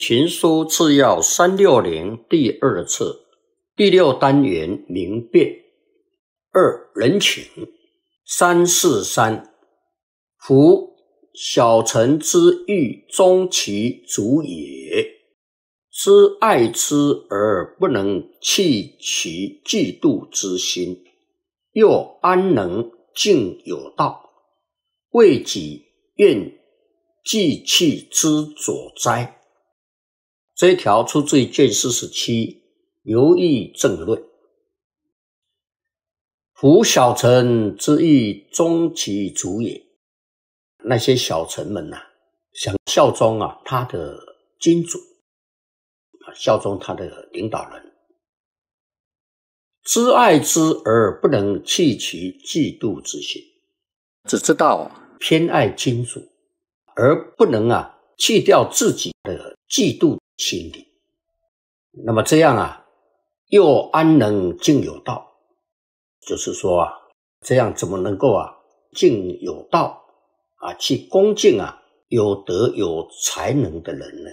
群书次要360第2册第6单元明辨。2人情。343夫小臣之欲终其主也，知爱之而不能弃其嫉妒之心，又安能尽有道？为己愿既弃之左哉？这一条出自于卷47刘毅正论。夫小臣之欲终其主也，那些小臣们想效忠他的君主，效忠他的领导人，知爱之而不能弃其嫉妒之心，只知道偏爱君主，而不能弃掉自己的嫉妒心理。那么这样又安能尽有道？就是说这样怎么能够尽有道去恭敬有德有才能的人呢？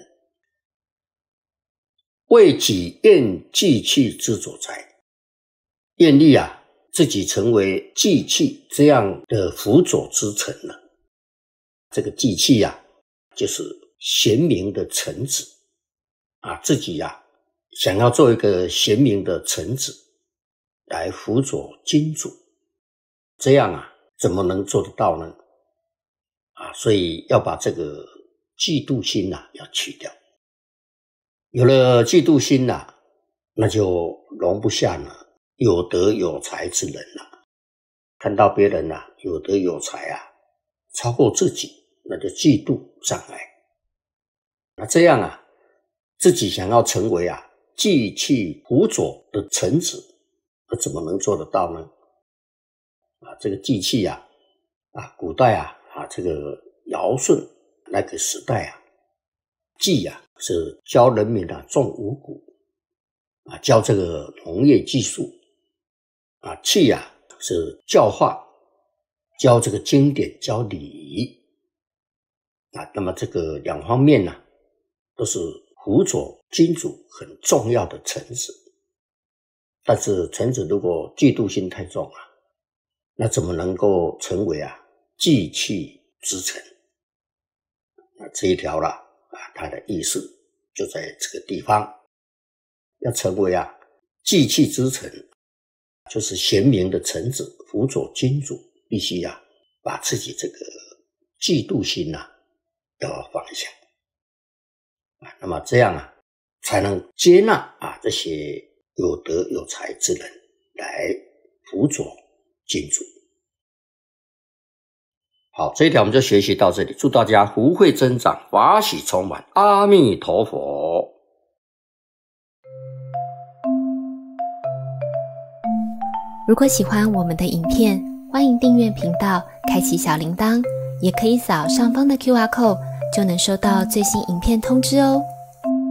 为己愿既弃之左哉？愿力自己成为既弃这样的辅佐之臣呢？这个既弃就是贤明的臣子自己想要做一个贤明的臣子来辅佐君主，这样怎么能做得到呢？所以要把这个嫉妒心要去掉。有了嫉妒心那就容不下有德有才之人看到别人有德有才超过自己，那就嫉妒障碍。那这样自己想要成为既弃辅佐的臣子，怎么能做得到呢？这个既弃古代这个尧舜那个时代既是教人民种五谷教这个农业技术弃是教化，教这个经典，教礼仪那么这个两方面都是辅佐君主很重要的臣子。但是臣子如果嫉妒心太重那怎么能够成为既弃之臣？那这一条它的意思就在这个地方。要成为既弃之臣，就是贤明的臣子，辅佐君主，必须把自己这个嫉妒心要放下那么这样才能接纳这些有德有才之人来辅佐君主。好，这一条我们就学习到这里，祝大家福慧增长，法喜充满，阿弥陀佛。 如果喜欢我们的影片，欢迎订阅频道，开启小铃铛，也可以扫上方的 QR code， 就能收到最新影片通知哦。